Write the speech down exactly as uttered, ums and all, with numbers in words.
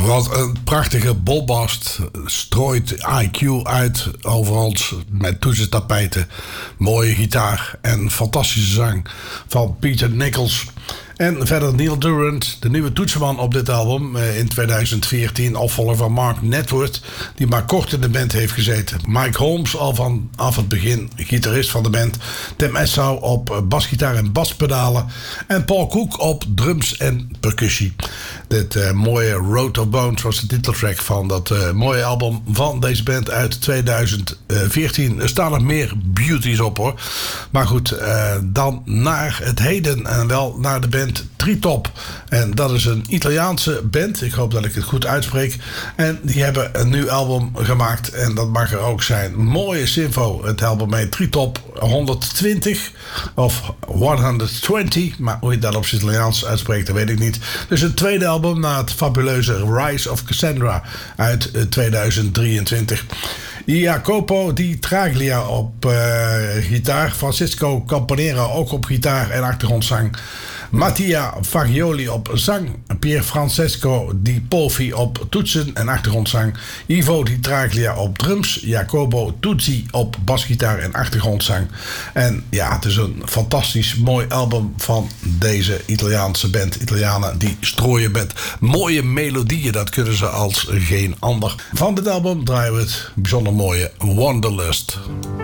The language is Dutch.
Wat een prachtige bombast strooit I Q uit over ons met toetsentapijten, mooie gitaar en fantastische zang van Peter Nichols. En verder Neil Durant, de nieuwe toetsenman op dit album in tweeduizend veertien, opvolger van Mark Nedworth, die maar kort in de band heeft gezeten. Mike Holmes al vanaf het begin gitarist van de band. Tim Essau op basgitaar en baspedalen. En Paul Cook op drums en percussie. Dit uh, mooie Road of Bones was de titeltrack van dat uh, mooie album van deze band uit tweeduizend veertien. Er staan nog meer beauties op hoor. Maar goed, uh, dan naar het heden en wel naar de band Treetop. En dat is een Italiaanse band. Ik hoop dat ik het goed uitspreek. En die hebben een nieuw album gemaakt. En dat mag er ook zijn. Mooie Sinfo. Het album heet Treetop honderdtwintig. Of honderdtwintig. Maar hoe je dat op het Italiaans uitspreekt, dat weet ik niet. Dus een tweede album na het fabuleuze Rise of Cassandra uit tweeduizend drieëntwintig. Jacopo Di Traglia op uh, gitaar. Francisco Campanera ook op gitaar en achtergrondzang. Mattia Fagioli op zang. Pier Francesco Di Pofi op toetsen en achtergrondzang. Ivo Di Traglia op drums. Jacopo Tuzzi op basgitaar en achtergrondzang. En ja, het is een fantastisch mooi album van deze Italiaanse band. Italianen die strooien met mooie melodieën. Dat kunnen ze als geen ander. Van dit album draaien we het bijzonder mooie Wanderlust.